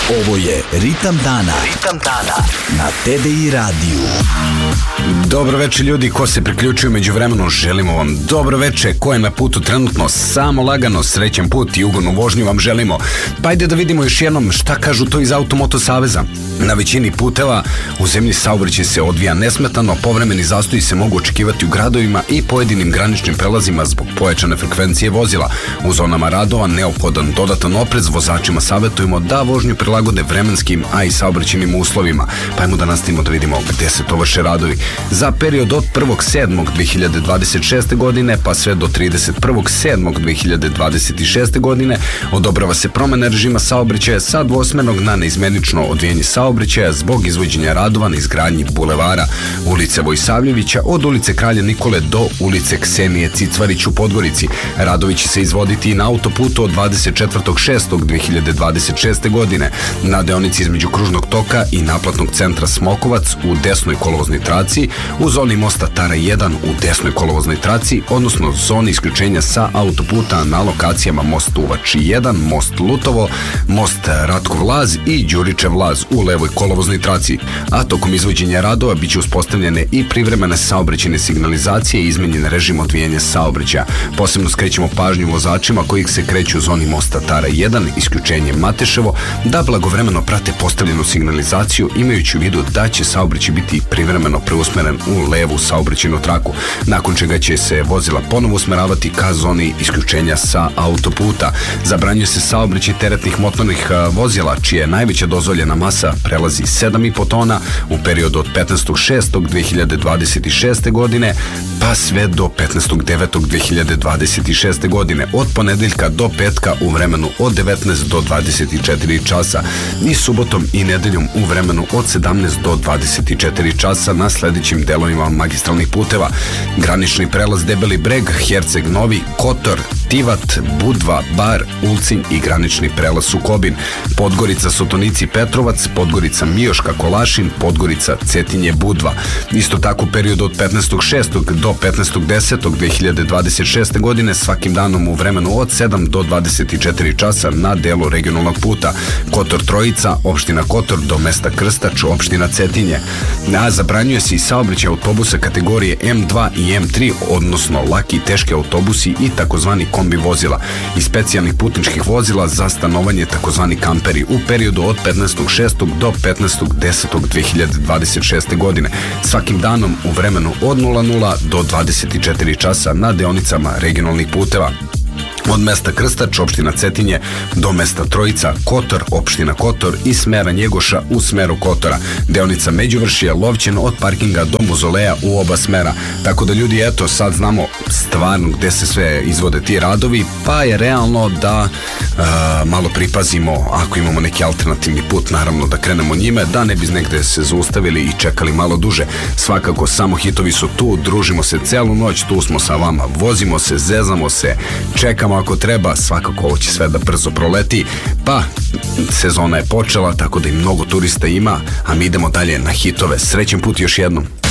Ovo je Ritam dana. Ritam dana na TDI radiju. Dobro večer ljudi, ko se priključuju međuvremenu, želimo vam dobro večer. Ko je na putu trenutno, samo lagano, srećan put i ugodnu vožnju vam želimo. Pa ajde da vidimo još jednom šta kažu to iz Automoto saveza. Na većini puteva u zemlji saobraćaj se odvija nesmetano, povremeni zastoji se mogu očekivati u gradovima i pojedinim graničnim prelazima zbog pojačane frekvencije vozila. U zonama radova neophodan dodatan oprez, vozačima savjetujemo da vožnju prilagode vremenskim, a i saobraćajnim uslovima. Pa ajmo da nastavimo da vidimo gde se to vrše radovi. Za period od 1.7.2026. godine pa sve do 31.7.2026. godine odobrava se promena režima saobraćaja sa dvosmernog na neizmenično odvijanje saobraćaja zbog izvođenja radova na izgradnji bulevara ulice Vojsavljevića od ulice Kralja Nikole do ulice Ksenije Cicvarić u Podgorici. Radovi će se izvoditi i na autoputu od 24.6.2026. godine na deonici između Kružnog toka i naplatnog centra Smokovac u desnoj kolovoznoj traci, u zoni mosta Tara 1 u desnoj kolovoznoj traci, odnosno zoni isključenja sa autoputa na lokacijama most Uvač 1, most Lutovo, most Ratkov Laz i Đuričev Laz u levoj kolovoznoj traci. A tokom izvođenja radova biće uspostavljene i privremene saobraćajne signalizacije i izmenjen režim odvijanja saobraćaja. Posebno skrećemo pažnju vozačima kojih se kreću u zoni mosta Tara 1, isključenje Mateševo, da blagovremeno prate postavljenu signalizaciju imajući u vidu da će saobraćaj biti privremeno preusmeren u levu saobraćajnu traku, nakon čega će se vozila ponovo usmeravati ka zoni isključenja sa autoputa. Zabranjuje se saobraćaj teretnih motornih vozila čija je najveća dozvoljena masa prelazi 7,5 tona u periodu od 15.6.2026. godine pa sve do 15.9.2026. godine, od ponedeljka do petka u vremenu od 19 do 24 časa i subotom i nedeljom u vremenu od 17 do 24 časa na sledećim delovima magistralnih puteva: granični prelaz Debeli Breg, Herceg Novi, Kotor, Tivat, Budva, Bar, Ulcinj i granični prelaz Sukobin, Podgorica Sotonici Petrovac, Podgorica Mioška Kolašin, Podgorica Cetinje Budva. Isto tako u periodu od 15.6. do 15.10.2026. godine svakim danom u vremenu od 7 do 24 časa na delu regionalnog puta Kotor Trojica, opština Kotor do mesta Krstač, opština Cetinje. A zabranjuje se i saobraćaj autobusa kategorije M2 i M3, odnosno laki i teški autobusi i takozvani kombi vozila i specijalnih putničkih vozila za stanovanje, takozvani kamperi, u periodu od 15.6. do 15.10.2026. godine svakim danom u vremenu od 00 do 24 časa na deonicama regionalnih puteva od mesta Krstač, opština Cetinje, do mesta Trojica, Kotor, opština Kotor i smera Njegoša u smeru Kotora. Deonica Međuvršija, Lovćen od parkinga do Muzoleja u oba smera. Tako da ljudi, eto, sad znamo stvarno gde se sve izvode ti radovi, pa je realno da malo pripazimo ako imamo neki alternativni put, naravno da krenemo njime, da ne bi negde se zaustavili i čekali malo duže. Svakako, samo hitovi su tu, družimo se celu noć, tu smo sa vama, vozimo se, zezamo se, čekamo ako treba, svakako ovo će sve da brzo proleti, pa sezona je počela, tako da i mnogo turista ima, a mi idemo dalje na hitove. Srećen put još jednom.